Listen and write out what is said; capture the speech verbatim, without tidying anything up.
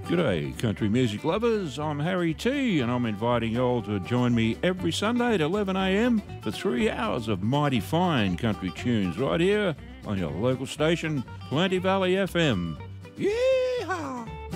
G'day, country music lovers. I'm Harry T, and I'm inviting you all to join me every Sunday at eleven a m for three hours of mighty fine country tunes right here on your local station, Plenty Valley F M. Yeehaw!